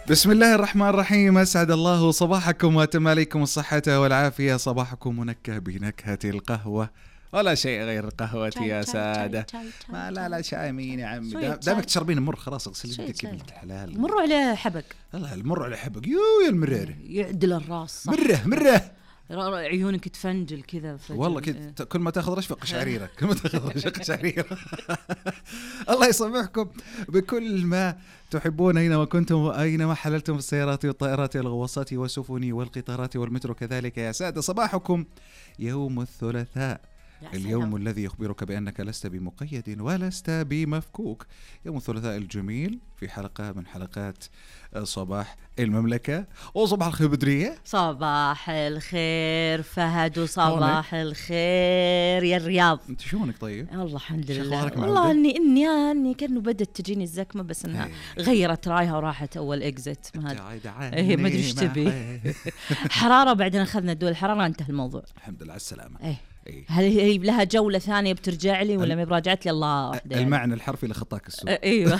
بسم الله الرحمن الرحيم. أسعد الله صباحكم وأتم عليكم الصحة والعافية. صباحكم منكه بنكهة القهوة ولا شيء غير القهوة يا سادة. ما لا شاي مين يا عمي، دامك تشربين مر خلاص اغسلي يدك يا بنت الحلال. مروا على حبق. الله المر على حبق يا المرير يعدل الراس. مره عيونك تفنجل كذا والله كل ما تاخذ رشفة قشعريرة كل ما تاخذ رشفة قشعريرة. الله يسامحكم بكل ما تحبون أينما كنتم وأينما حللتم في السيارات والطائرات والغواصات والسفن والقطارات والمترو كذلك يا سادة. صباحكم يوم الثلاثاء، اليوم الذي يخبرك بأنك لست بمقيد ولست بمفكوك. يوم الثلاثاء الجميل في حلقة من حلقات صباح المملكة. وصباح الخير بدرية. صباح الخير فهد وصباح الخير يا الرياض. انت شلونك طيب؟ والله الحمد لله. والله اني كأنه بدت تجيني الزكمة بس انها غيرت رايها وراحت اول اكزت. ما ادري ايش تبي. حرارة بعدين اخذنا دول الحرارة انتهى الموضوع. الحمد لله على السلامة. هل هي لها جولة ثانية بترجع لي ولا ما براجعت لي الله واحدة؟ المعنى الحرفي لخطاك السوق. ايوه.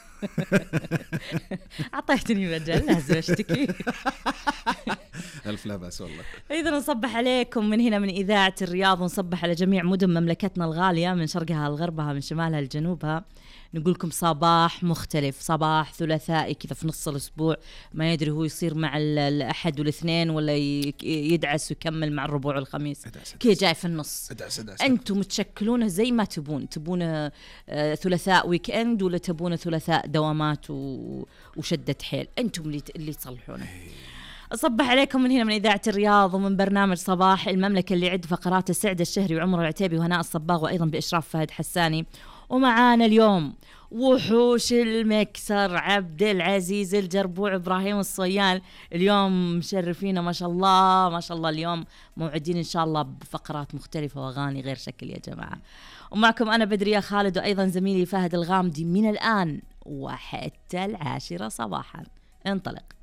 أعطيتني مجال لازم أشتكي. ألف لا بأس والله. إذا نصبح عليكم من هنا من إذاعة الرياض، ونصبح على جميع مدن مملكتنا الغالية من شرقها لغربها من شمالها لجنوبها. نقول لكم صباح مختلف، صباح ثلاثائي كذا في نص الأسبوع، ما يدري هو يصير مع الأحد والاثنين ولا يدعس ويكمل مع الربوع والخميس كذا جاي في النص. أنتم متشكلونه زي ما تبون ثلاثاء ويك إند ولا تبون ثلاثاء دوامات وشدة حيل، أنتم اللي تصلحونه. أصبح عليكم من هنا من إذاعة الرياض ومن برنامج صباح المملكة اللي يعد فقرات السعد الشهري وعمر العتيبي وهناء الصباغ وأيضا بإشراف فهد حساني. ومعانا اليوم وحوش المكسر عبد العزيز الجربوع إبراهيم الصيان. اليوم مشرفينا ما شاء الله ما شاء الله. اليوم موعدين إن شاء الله بفقرات مختلفة وأغاني غير شكل يا جماعة. ومعكم أنا بدرية خالد وأيضا زميلي فهد الغامدي من الآن وحتى 10 صباحا. انطلق.